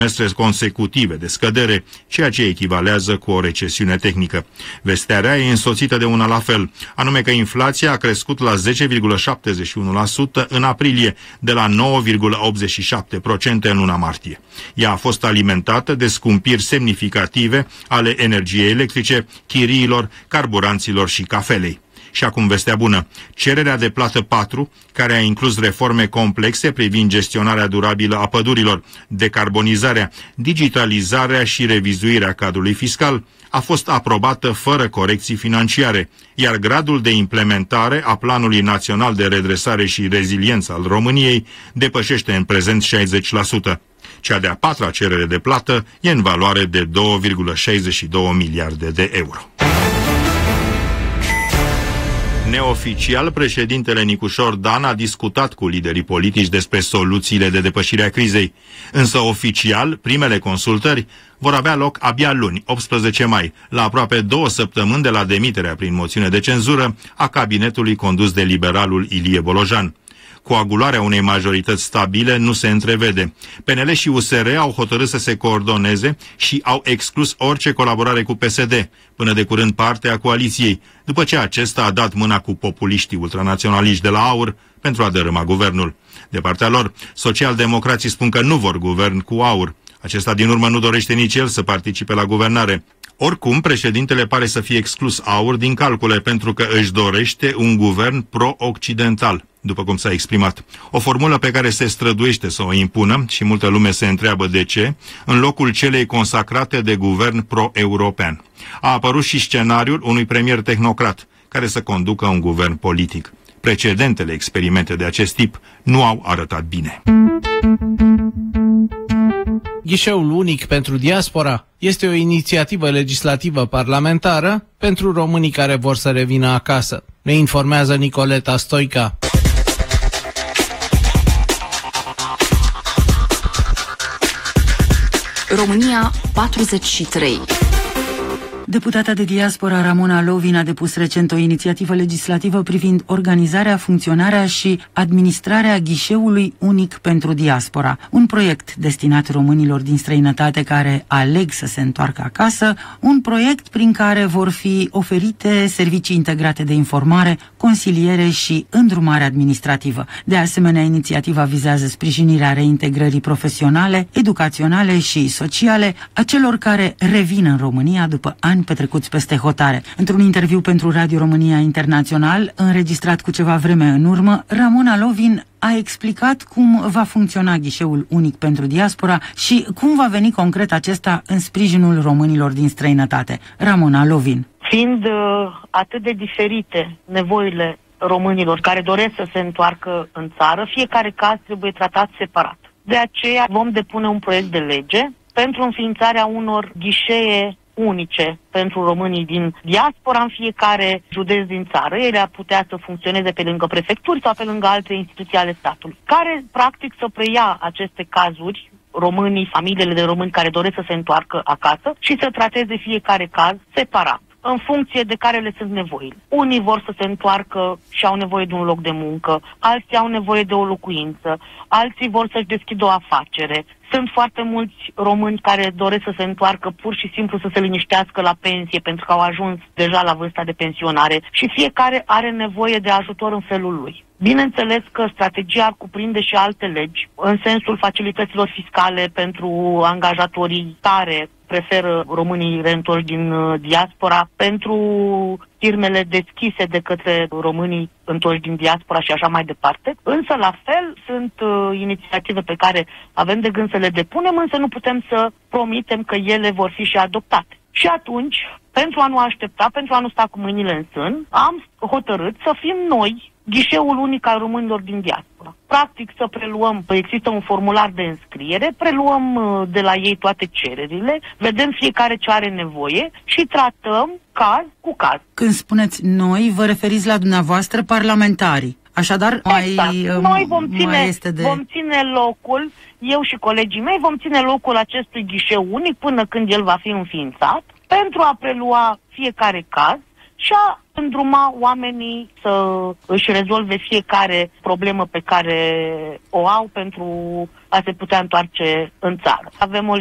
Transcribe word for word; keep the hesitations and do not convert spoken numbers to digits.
trimestre consecutive de scădere, ceea ce echivalează cu o recesiune tehnică. Vestea rea e însoțită de una la fel, anume că inflația a crescut la zece virgulă șaptezeci și unu la sută în aprilie, de la nouă virgulă optzeci și șapte la sută în luna martie. Ea a fost alimentată de scumpiri semnificative ale energiei electrice, chiriilor, carburanților și cafelei. Și acum vestea bună. Cererea de plată patru, care a inclus reforme complexe privind gestionarea durabilă a pădurilor, decarbonizarea, digitalizarea și revizuirea cadrului fiscal, a fost aprobată fără corecții financiare, iar gradul de implementare a Planului Național de Redresare și Reziliență al României depășește în prezent șaizeci la sută. Cea de-a patra cerere de plată e în valoare de două virgulă șaizeci și două miliarde de euro. Neoficial, președintele Nicușor Dan a discutat cu liderii politici despre soluțiile de depășire a crizei. Însă oficial, primele consultări vor avea loc abia luni, optsprezece mai, la aproape două săptămâni de la demiterea prin moțiune de cenzură a cabinetului condus de liberalul Ilie Bolojan. Coagularea unei majorități stabile nu se întrevede. P N L și U S R au hotărât să se coordoneze și au exclus orice colaborare cu P S D, până de curând parte a coaliției, după ce acesta a dat mâna cu populiștii ultranaționaliști de la AUR pentru a dărâma guvernul. De partea lor, socialdemocrații spun că nu vor guvern cu AUR. Acesta din urmă nu dorește nici el să participe la guvernare. Oricum, președintele pare să fie exclus AUR din calcule pentru că își dorește un guvern pro-occidental, după cum s-a exprimat. O formulă pe care se străduiește să o impună și multă lume se întreabă de ce, în locul celei consacrate de guvern pro-european. A apărut și scenariul unui premier tehnocrat care să conducă un guvern politic. Precedentele experimente de acest tip nu au arătat bine. Ghișeul unic pentru diaspora este o inițiativă legislativă parlamentară pentru românii care vor să revină acasă. Ne informează Nicoleta Stoica. România patruzeci și trei. Deputata de diaspora Ramona Lovin a depus recent o inițiativă legislativă privind organizarea, funcționarea și administrarea ghișeului unic pentru diaspora. Un proiect destinat românilor din străinătate care aleg să se întoarcă acasă, un proiect prin care vor fi oferite servicii integrate de informare, consiliere și îndrumare administrativă. De asemenea, inițiativa vizează sprijinirea reintegrării profesionale, educaționale și sociale a celor care revin în România după ani petrecuți peste hotare. Într-un interviu pentru Radio România Internațional, înregistrat cu ceva vreme în urmă, Ramona Lovin a explicat cum va funcționa ghișeul unic pentru diaspora și cum va veni concret acesta în sprijinul românilor din străinătate. Ramona Lovin. Fiind uh, atât de diferite nevoile românilor care doresc să se întoarcă în țară, fiecare caz trebuie tratat separat. De aceea vom depune un proiect de lege pentru înființarea unor ghișee unice pentru românii din diaspora în fiecare județ din țară. Ele ar putea să funcționeze pe lângă prefecturi sau pe lângă alte instituții ale statului, care practic să preia aceste cazuri, românii, familiile de români care doresc să se întoarcă acasă, și să trateze fiecare caz separat, în funcție de care le sunt nevoile. Unii vor să se întoarcă și au nevoie de un loc de muncă, alții au nevoie de o locuință, alții vor să-și deschidă o afacere. Sunt foarte mulți români care doresc să se întoarcă pur și simplu să se liniștească la pensie pentru că au ajuns deja la vârsta de pensionare și fiecare are nevoie de ajutor în felul lui. Bineînțeles că strategia ar cuprinde și alte legi, în sensul facilităților fiscale pentru angajatorii care preferă românii reîntorși din diaspora, pentru firmele deschise de către românii întorși din diaspora și așa mai departe. Însă, la fel, sunt uh, inițiative pe care avem de gând să le depunem, însă nu putem să promitem că ele vor fi și adoptate. Și atunci, pentru a nu aștepta, pentru a nu sta cu mâinile în sân, am hotărât să fim noi ghișeul unic al românilor din diaspora. Practic să preluăm, există un formular de înscriere, preluăm de la ei toate cererile, vedem fiecare ce are nevoie și tratăm caz cu caz. Când spuneți noi, vă referiți la dumneavoastră parlamentarii. Așadar, exact. mai, Noi vom ține, mai este de... vom ține locul, eu și colegii mei vom ține locul acestui ghișeu unic până când el va fi înființat, pentru a prelua fiecare caz și a îndruma oamenii să își rezolve fiecare problemă pe care o au pentru a se putea întoarce în țară. Avem o